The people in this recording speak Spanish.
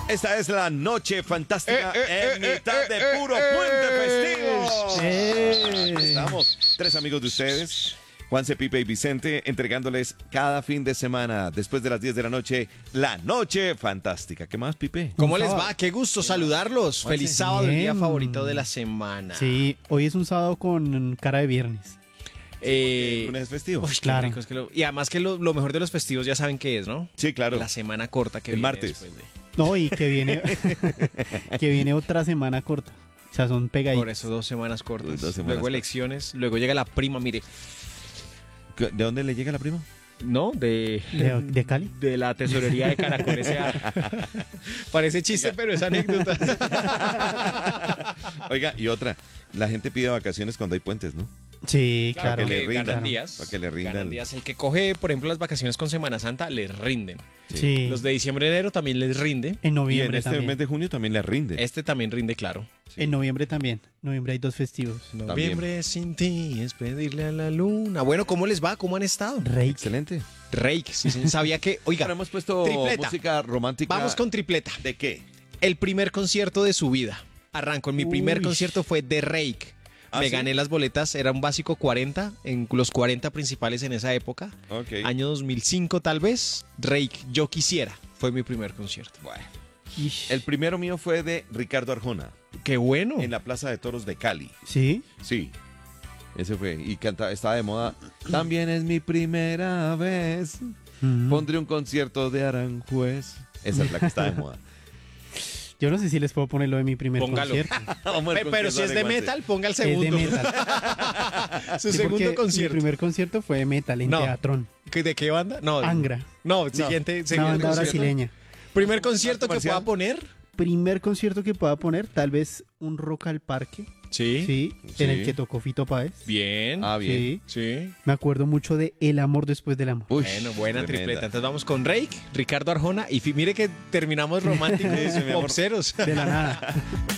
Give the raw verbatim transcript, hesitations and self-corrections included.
Esta es la noche fantástica Eh, eh, en eh, mitad eh, de eh, puro eh, puente festivo. Eh. Aquí estamos, tres amigos de ustedes, Juanse, Pipe y Vicente, entregándoles cada fin de semana, después de las diez de la noche, la noche fantástica. ¿Qué más, Pipe? ¿Cómo Un les sábado. va? Qué gusto saludarlos. Juanse. Feliz sábado, el día Bien. favorito de la semana. Sí, hoy es un sábado con cara de viernes. Eh, ¿El lunes es festivo? uy, qué Claro. rico es que lo- y además que lo, lo mejor de los festivos ya saben qué es, ¿no? Sí, claro. La semana corta que El viene martes. después de- No, y que viene, que viene otra semana corta. O sea, son Por pegaditos. eso dos semanas cortas. Dos semanas luego cortas. elecciones, luego llega la prima, mire. ¿De dónde le llega la prima? ¿No? De, ¿De, de Cali? de la tesorería de Caracol S A Parece chiste, pero es anécdota. Oiga, y otra, la gente pide vacaciones cuando hay puentes, ¿no? Sí, Claro, claro. que le que rindan, ganan ¿no? días. Para que le rindan. Ganan días. El que coge, por ejemplo, las vacaciones con Semana Santa, les rinden. Sí. Los de diciembre, enero también les rinde. En Y en noviembre este también. mes de junio también le rinde. Este también rinde, claro. En noviembre también. Noviembre hay dos festivos. Noviembre sin ti es pedirle a la luna. Bueno, ¿cómo les va? ¿Cómo han estado? Rey. Excelente. Rake, sí, sí, sabía que... Oiga, Bueno, hemos puesto tripleta. música romántica. vamos con tripleta. ¿De qué? El primer concierto de su vida. Arranco. Mi primer Uy. concierto fue de Rake. ¿Ah, Me sí? gané las boletas, era un básico cuarenta, en los cuarenta principales en esa época. Ok. Año dos mil cinco tal vez. Rake, Yo Quisiera, fue mi primer concierto. Bueno. Ish. El primero mío fue de Ricardo Arjona, ¡Qué bueno! en la Plaza de Toros de Cali. ¿Sí? Sí. Ese fue. Y canta, estaba de moda. También es mi primera vez. Mm. Pondré un concierto de Aranjuez. Esa es la que está de moda. Yo no sé si les puedo poner lo de mi primer Póngalo. concierto. Vamos al Pe- Pero si concierto es de Juanse. metal, ponga el Es de segundo. metal. Su Sí, porque segundo Mi concierto. primer concierto fue de metal en No. Teatrón. ¿Qué- ¿De qué banda? No. Angra. No, siguiente. Una siguiente banda concierto. brasileña. Primer concierto que comercial? pueda poner. Primer concierto que pueda poner, tal vez un rock al parque. Sí. Sí. Sí. En el que tocó Fito Páez. Bien. Ah, bien. Sí. Sí. Me acuerdo mucho de El amor después del amor. Uy, Bueno, buena tremenda. tripleta. Entonces vamos con Rake, Ricardo Arjona y fi- mire que terminamos románticos, Sí, sí, mi amor. popseros. De la nada.